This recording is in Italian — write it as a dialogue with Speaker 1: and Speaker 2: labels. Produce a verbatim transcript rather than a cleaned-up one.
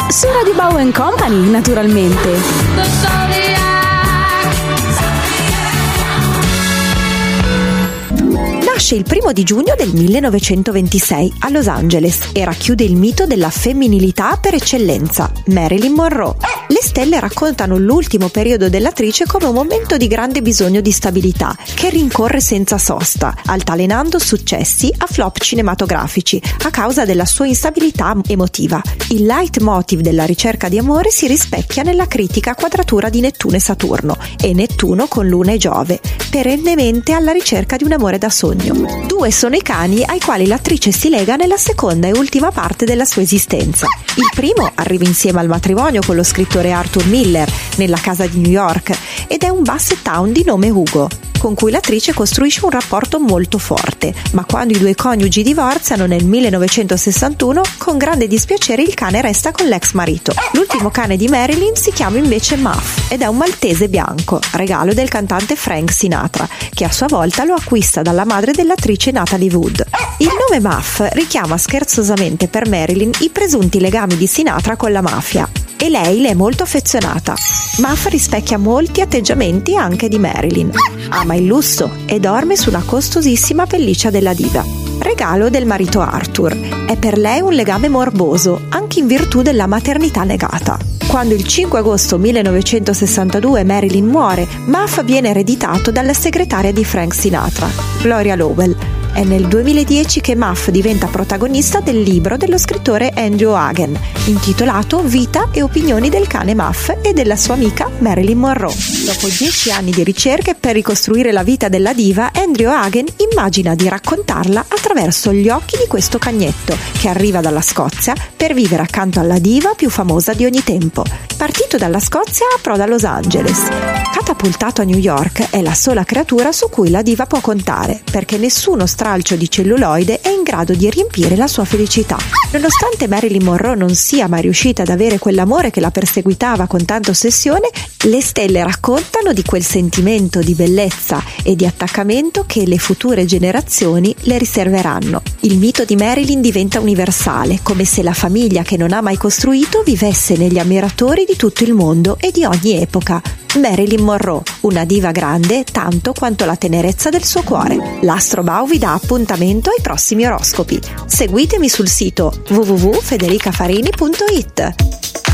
Speaker 1: Su Radio Bow and Company, naturalmente. Nasce il primo di giugno del millenovecentoventisei a Los Angeles e racchiude il mito della femminilità per eccellenza, Marilyn Monroe. Le stelle raccontano l'ultimo periodo dell'attrice come un momento di grande bisogno di stabilità, che rincorre senza sosta, altalenando successi a flop cinematografici a causa della sua instabilità emotiva. Il leitmotiv della ricerca di amore si rispecchia nella critica quadratura di Nettuno e Saturno, e Nettuno con Luna e Giove, perennemente alla ricerca di un amore da sogno. Due sono i cani ai quali l'attrice si lega nella seconda e ultima parte della sua esistenza. Il primo arriva insieme al matrimonio con lo scrittore Arthur Miller nella casa di New York ed è un basset hound di nome Hugo, con cui l'attrice costruisce un rapporto molto forte, ma quando i due coniugi divorziano nel millenovecentosessantuno, con grande dispiacere il cane resta con l'ex marito. L'ultimo cane di Marilyn si chiama invece Muff ed è un maltese bianco, regalo del cantante Frank Sinatra, che a sua volta lo acquista dalla madre dell'attrice Natalie Wood. Il nome Muff richiama scherzosamente per Marilyn i presunti legami di Sinatra con la mafia, e lei le è molto affezionata. Muff rispecchia molti atteggiamenti anche di Marilyn. Ama il lusso e dorme su una costosissima pelliccia della diva, regalo del marito Arthur. È per lei un legame morboso, anche in virtù della maternità negata. Quando il cinque agosto millenovecentosessantadue Marilyn muore, Muff viene ereditato dalla segretaria di Frank Sinatra, Gloria Lowell. È nel duemiladieci che Muff diventa protagonista del libro dello scrittore Andrew Hagen, intitolato Vita e opinioni del cane Muff e della sua amica Marilyn Monroe. Dopo dieci anni di ricerche per ricostruire la vita della diva, Andrew Hagen immagina di raccontarla attraverso gli occhi di questo cagnetto, che arriva dalla Scozia per vivere accanto alla diva più famosa di ogni tempo. Partito dalla Scozia, approda a Los Angeles. Catapultato a New York, è la sola creatura su cui la diva può contare, perché nessuno stralcio di celluloide è in grado di riempire la sua felicità. Nonostante Marilyn Monroe non sia mai riuscita ad avere quell'amore che la perseguitava con tanta ossessione, le stelle raccontano di quel sentimento di bellezza e di attaccamento che le future generazioni le riserveranno. Il mito di Marilyn diventa universale, come se la famiglia che non ha mai costruito vivesse negli ammiratori di tutto il mondo e di ogni epoca. Marilyn Monroe, una diva grande tanto quanto la tenerezza del suo cuore. L'Astro Bow vi dà appuntamento ai prossimi oroscopi. Seguitemi sul sito w w w punto federica farini punto it.